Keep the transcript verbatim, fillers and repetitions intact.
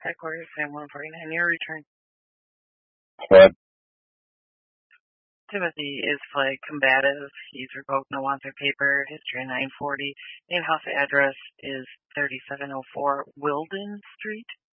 Headquarters, Sam one forty-nine, your return. What? Timothy is flagged combative. He's revoked no wanted paper. History nine forty. In-house address is thirty-seven oh four Wilden Street.